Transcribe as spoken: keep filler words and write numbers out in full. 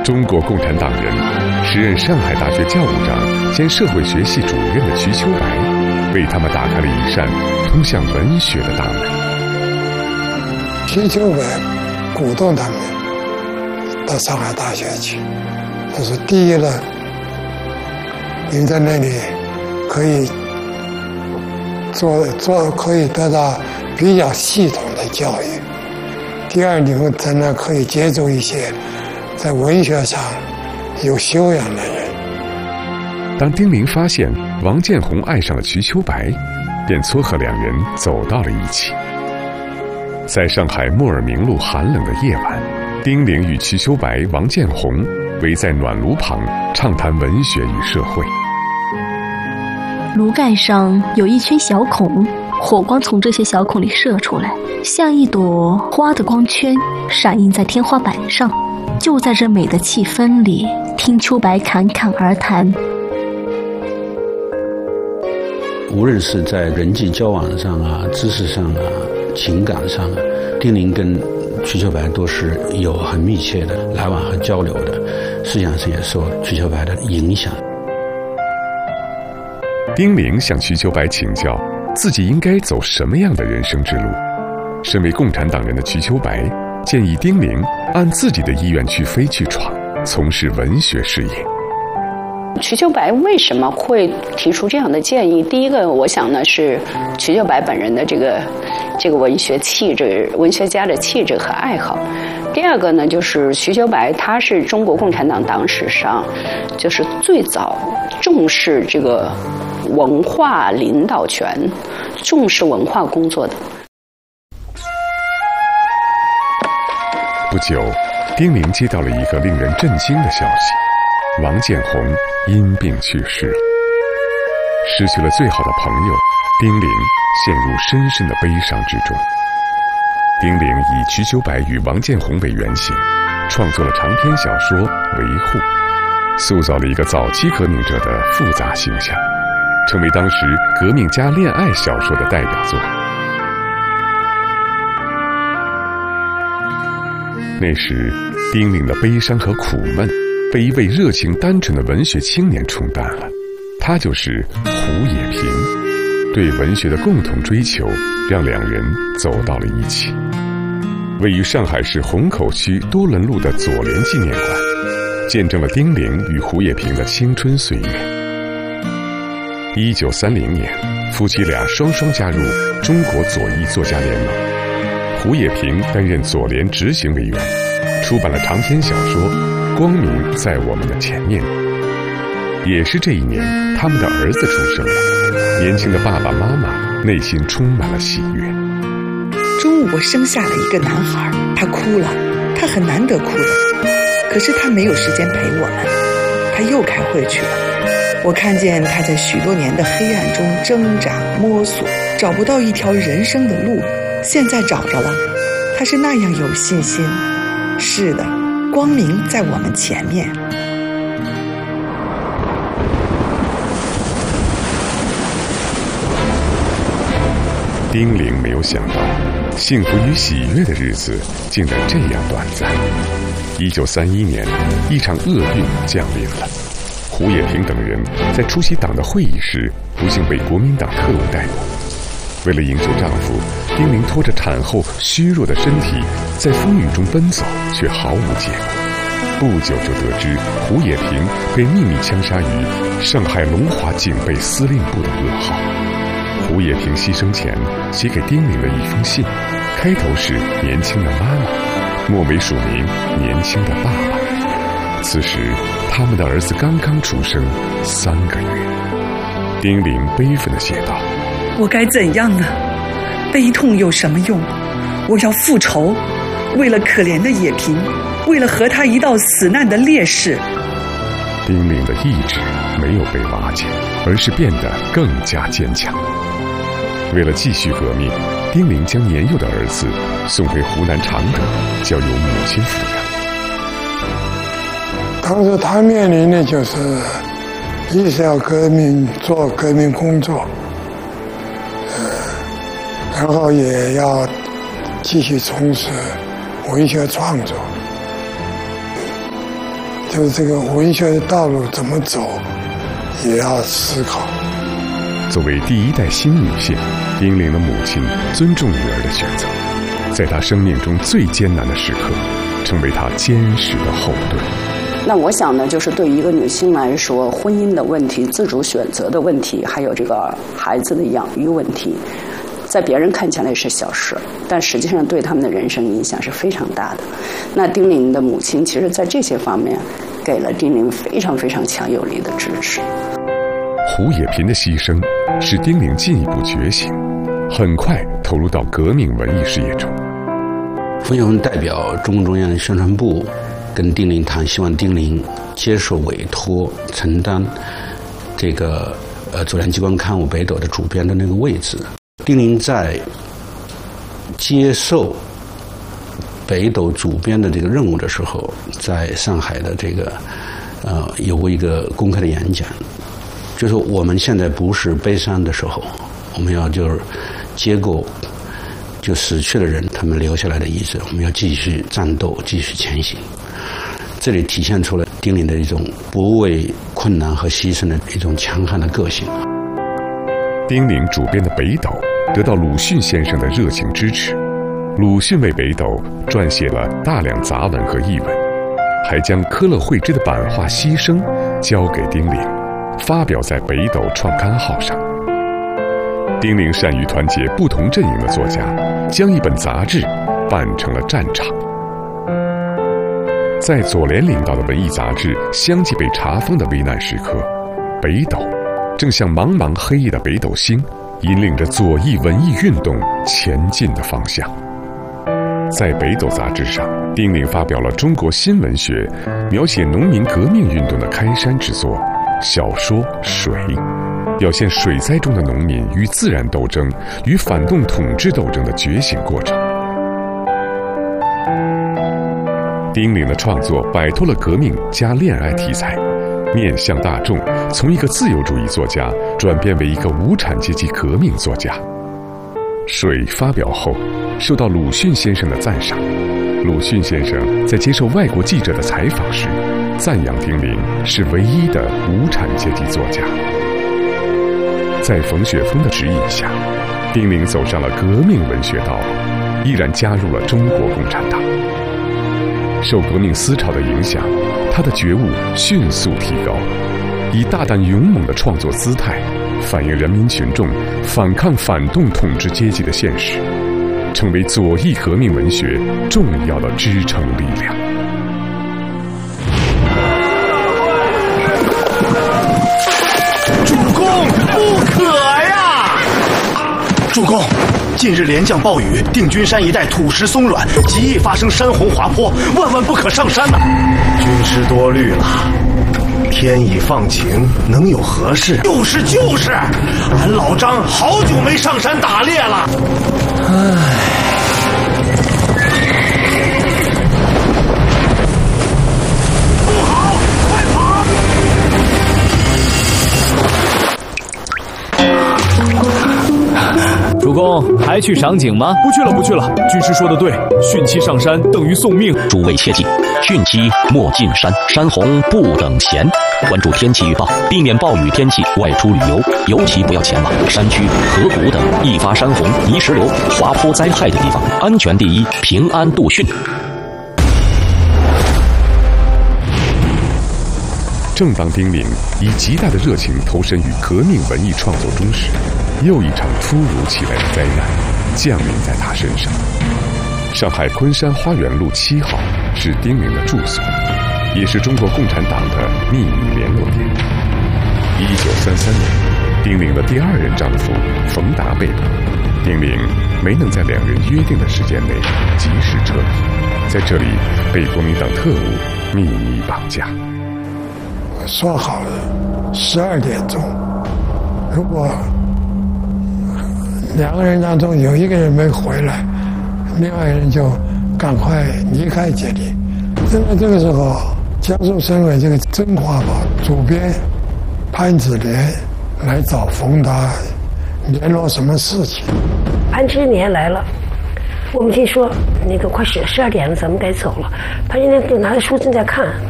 中国共产党人，时任上海大学教务长兼社会学系主任的瞿秋白，为他们打开了一扇通向文学的大门。 瞿秋白鼓动他们到上海大学去，他说：第一呢，你在那里可以做做可以得到比较系统的教育；第二，你们在那可以接触一些在文学上有修养的人。 当丁玲发现王建宏爱上了瞿秋白，便撮合两人走到了一起。在上海莫尔明路寒冷的夜晚，丁玲与瞿秋白、王建宏围在暖炉旁畅谈文学与社会。 炉盖上有一圈小孔，火光从这些小孔里射出来，像一朵花的光圈，闪映在天花板上。就在这美的气氛里，听秋白侃侃而谈。 无论是在人际交往上啊、知识上啊、情感上啊，丁玲跟瞿秋白都是有很密切的来往和交流的，思想上也受瞿秋白的影响。 丁玲向瞿秋白请教自己应该走什么样的人生之路。身为共产党人的瞿秋白建议丁玲按自己的意愿去飞去闯，从事文学事业。 瞿秋白为什么会提出这样的建议？第一个，我想呢是瞿秋白本人的这个这个文学气质、文学家的气质和爱好。第二个呢，就是瞿秋白他是中国共产党党史上就是最早重视这个文化领导权、重视文化工作的。 不久，丁玲接到了一个令人震惊的消息：王建宏因病去世了。失去了最好的朋友，丁玲陷入深深的悲伤之中。丁玲以瞿秋白与王建宏为原型，创作了长篇小说《维护》，塑造了一个早期革命者的复杂形象，成为当时革命家恋爱小说的代表作。那时，丁玲的悲伤和苦闷被一位热情单纯的文学青年冲淡了，他就是胡也平。对文学的共同追求让两人走到了一起。位于上海市虹口区多伦路的左联纪念馆，见证了丁玲与胡也平的青春岁月。一九三零年，夫妻俩双双加入中国左翼作家联盟。胡也平担任左联执行委员，出版了长篇小说《光明在我们的前面》。也是这一年，他们的儿子出生了。年轻的爸爸妈妈内心充满了喜悦。 中午我生下了一个男孩，他哭了，他很难得哭的，可是他没有时间陪我们，他又开会去了。我看见他在许多年的黑暗中挣扎摸索，找不到一条人生的路，现在找着了，他是那样有信心。是的，光明在我们前面。 丁玲没有想到，幸福与喜悦的日子竟然这样短暂。一九三一年，一场厄运降临了。胡也平等人在出席党的会议时，不幸被国民党特务逮捕。为了营救丈夫，丁玲拖着产后虚弱的身体，在风雨中奔走，却毫无结果。不久就得知胡也平被秘密枪杀于上海龙华警备司令部的噩耗。胡也平牺牲前写给丁玲的一封信，开头是年轻的妈妈，末尾署名年轻的爸爸。此时他们的儿子刚刚出生三个月。丁玲悲愤地写道： 我该怎样呢？悲痛有什么用？我要复仇，为了可怜的也平，为了和他一道死难的烈士。 丁玲的意志没有被瓦解，而是变得更加坚强。为了继续革命，丁玲将年幼的儿子送回湖南常德，交由母亲抚养。 当时他面临的就是，一是要革命，做革命工作，呃，然后也要继续从事文学创作。 就是这个文学的道路怎么走，也要思考。 作为第一代新女性，丁玲的母亲尊重女儿的选择，在她生命中最艰难的时刻，成为她坚实的后盾。 那我想呢，就是对于一个女性来说，婚姻的问题、自主选择的问题，还有这个孩子的养育问题，在别人看起来是小事，但实际上对他们的人生影响是非常大的。那丁玲的母亲，其实在这些方面，给了丁玲非常非常强有力的支持。 胡也频的牺牲，使丁玲进一步觉醒，很快投入到革命文艺事业中。 冯小刚代表中共中央宣传部跟丁玲谈，希望丁玲接受委托，承担这个呃左联机关刊物《北斗》的主编的那个位置。丁玲在接受北斗主编的这个任务的时候，在上海的这个呃有过一个公开的演讲，就是我们现在不是悲伤的时候，我们要就是接过就死去的人他们留下来的遗志，我们要继续战斗，继续前行。这里体现出了丁玲的一种不畏困难和牺牲的一种强悍的个性。 丁玲主编的《北斗》得到鲁迅先生的热情支持，鲁迅为《北斗》撰写了大量杂文和译文，还将科勒惠芝的版画《牺牲》交给丁玲，发表在《北斗》创刊号上。丁玲善于团结不同阵营的作家，将一本杂志办成了战场。在左联领导的文艺杂志相继被查封的危难时刻，《北斗》正像茫茫黑夜的北斗星，引领着左翼文艺运动前进的方向。在《北斗》杂志上，丁玲发表了中国新文学描写农民革命运动的开山之作小说《水》，表现水灾中的农民与自然斗争、与反动统治斗争的觉醒过程。丁玲的创作摆脱了革命加恋爱题材，面向大众，从一个自由主义作家转变为一个无产阶级革命作家。《水》发表后，受到鲁迅先生的赞赏。鲁迅先生在接受外国记者的采访时，赞扬丁玲是唯一的无产阶级作家。在冯雪峰的指引下，丁玲走上了革命文学道路，毅然加入了中国共产党。受革命思潮的影响，他的觉悟迅速提高，以大胆勇猛的创作姿态，反映人民群众反抗反动统治阶级的现实，成为左翼革命文学重要的支撑力量。 主公，不可呀！主公，近日连降暴雨，定军山一带土石松软，极易发生山洪滑坡，万万不可上山呐！军师多虑了，天已放晴，能有何事？就是就是，俺老张好久没上山打猎了。唉。 主公还去赏景吗？ 不去了，不去了。军师说的对，汛期上山等于送命。 诸位切记，汛期莫进山，山洪不等闲。关注天气预报，避免暴雨天气外出旅游，尤其不要前往山区、河谷等易发山洪、泥石流、滑坡灾害的地方。安全第一，平安度汛。 正当丁玲以极大的热情投身于革命文艺创作中时，又一场突如其来的灾难降临在他身上。上海昆山花园路七号是丁玲的住所，也是中国共产党的秘密联络点。一九三三年，丁玲的第二任丈夫冯达被捕，丁玲没能在两人约定的时间内及时撤离，在这里被国民党特务秘密绑架。 说好了十二点钟，如果两个人当中有一个人没回来，另外一个人就赶快离开这里。那么这个时候，江苏省委这个《真华报》主编潘子莲来找冯达联络什么事情。 潘之年来了，我们听说那个快十十二点了，咱们该走了。潘之年就拿着书正在看。